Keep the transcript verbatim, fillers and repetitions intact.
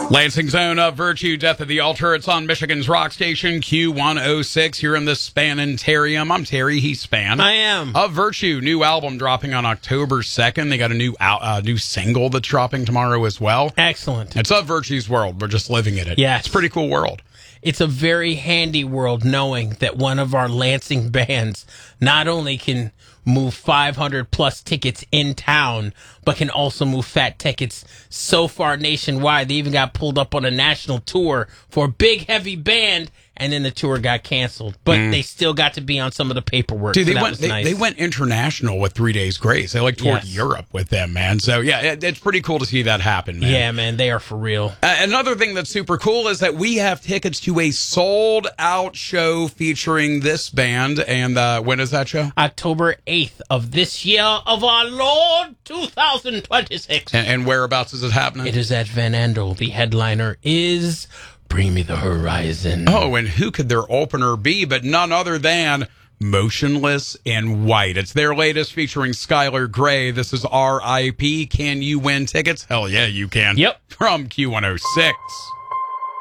Lansing's own Of Virtue, Death of the Altar. It's on Michigan's rock station, Q one oh six. You're in the Spanitarium. I'm Terry. He's Span. I am. Of Virtue, new album dropping on October second. They got a new al- uh, new single that's dropping tomorrow as well. Excellent. It's Of Virtue's world. We're just living in it. Yes. It's a pretty cool world. It's a very handy world knowing that one of our Lansing bands not only can move five hundred plus tickets in town, but can also move fat tickets so far nationwide. They even got pulled up on a national tour for a big, heavy band, and then the tour got canceled. But mm. they still got to be on some of the paperwork. Dude, so they that went was they, nice. they went international with Three Days Grace. They like toured Yes. Europe with them, man. So yeah, it, it's pretty cool to see that happen, man. Yeah, man, they are for real. Uh, another thing that's super cool is that we have tickets to a sold out show featuring this band. And uh, when is that show? October eighth of this year of our Lord two thousand twenty-six. And, and whereabouts is it happening? It is at Van Andel. The headliner is Bring Me the Horizon. Oh, and who could their opener be but none other than Motionless in White. It's their latest featuring Skylar Grey. This is R I P. Can you win tickets? Hell yeah, you can. Yep. From Q one oh six.